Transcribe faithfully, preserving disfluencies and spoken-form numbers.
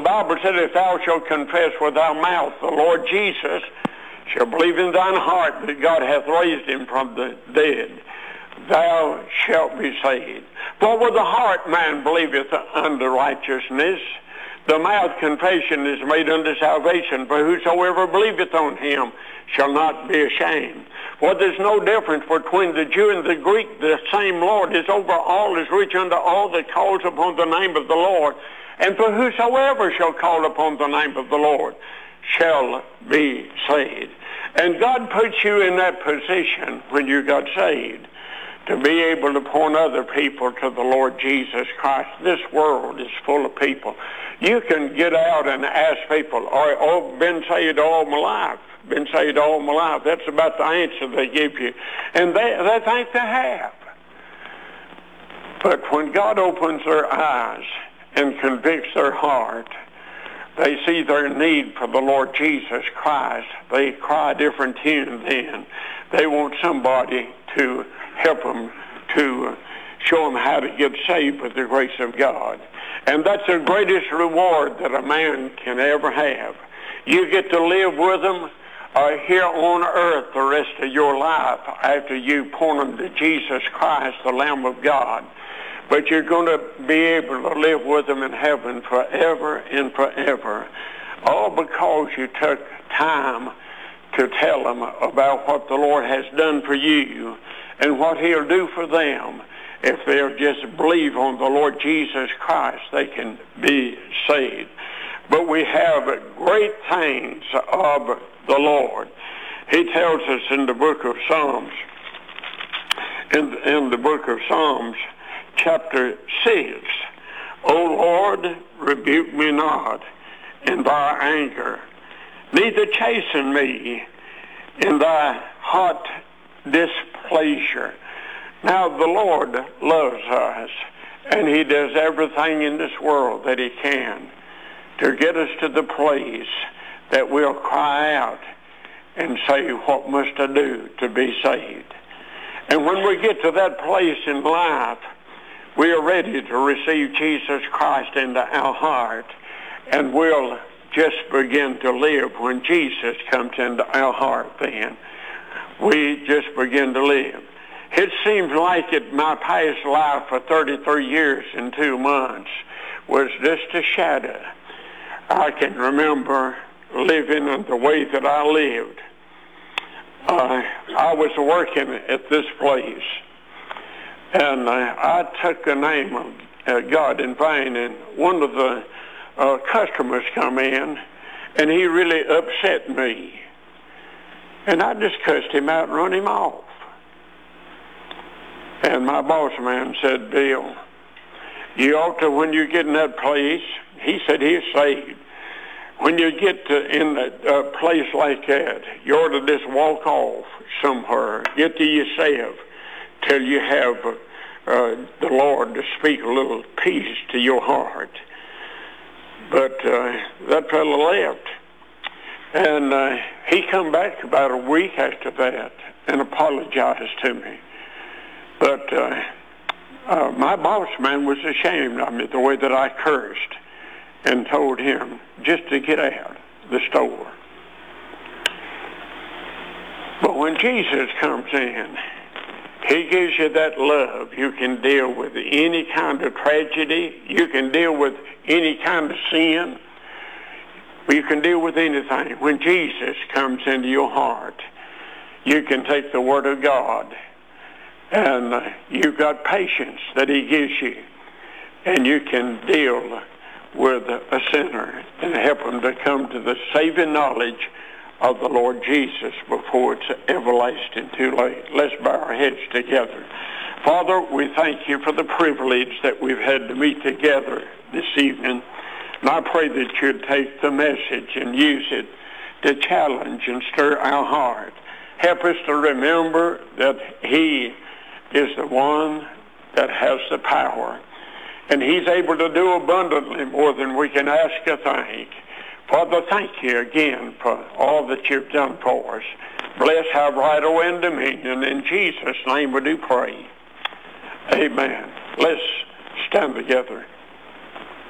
Bible said, if thou shalt confess with thy mouth the Lord Jesus, shall believe in thine heart that God hath raised him from the dead, thou shalt be saved. For with the heart man believeth unto righteousness, the mouth confession is made unto salvation. For whosoever believeth on him shall not be ashamed. For there's no difference between the Jew and the Greek. The same Lord is over all, is rich unto all that calls upon the name of the Lord. And for whosoever shall call upon the name of the Lord shall be saved. And God puts you in that position when you got saved to be able to point other people to the Lord Jesus Christ. This world is full of people. You can get out and ask people, oh, been saved all my life, been saved all my life. That's about the answer they give you. And they, they think they have. But when God opens their eyes and convicts their heart, they see their need for the Lord Jesus Christ. They cry a different tune then. They want somebody to help them, to show them how to get saved with the grace of God. And that's the greatest reward that a man can ever have. You get to live with them uh, here on earth the rest of your life after you point them to Jesus Christ, the Lamb of God. But you're going to be able to live with them in heaven forever and forever, all because you took time to tell them about what the Lord has done for you and what he'll do for them. If they'll just believe on the Lord Jesus Christ, they can be saved. But we have great things of the Lord. He tells us in the book of Psalms, in, in the book of Psalms, chapter six, O Lord, rebuke me not in thy anger, neither chasten me in thy hot displeasure. Now the Lord loves us, and he does everything in this world that he can to get us to the place that we'll cry out and say, what must I do to be saved? And when we get to that place in life, we are ready to receive Jesus Christ into our heart, and we'll just begin to live when Jesus comes into our heart then. We just begin to live. It seems like it, my past life for thirty-three years and two months was just a shadow. I can remember living in the way that I lived. Uh, I was working at this place, and uh, I took the name of uh, God in vain, and one of the uh, customers come in, and he really upset me. And I just cussed him out and run him off. And my boss man said, Bill, you ought to, when you get in that place, he said he's saved. When you get to in a uh, place like that, you ought to just walk off somewhere, get to yourself till you have uh, uh, the Lord to speak a little peace to your heart. But uh, that fellow left. And uh, he come back about a week after that and apologized to me. But uh, uh, my boss man was ashamed of me the way that I cursed and told him just to get out of the store. But when Jesus comes in, he gives you that love. You can deal with any kind of tragedy. You can deal with any kind of sin. You can deal with anything. When Jesus comes into your heart, you can take the Word of God, and uh, you've got patience that he gives you, and you can deal with a sinner and help him to come to the saving knowledge of the Lord Jesus before it's everlasting too late. Let's bow our heads together. Father, we thank you for the privilege that we've had to meet together this evening. And I pray that you'd take the message and use it to challenge and stir our heart. Help us to remember that he is the one that has the power. And he's able to do abundantly more than we can ask or think. Father, thank you again for all that you've done for us. Bless our right and dominion. In Jesus' name we do pray. Amen. Let's stand together.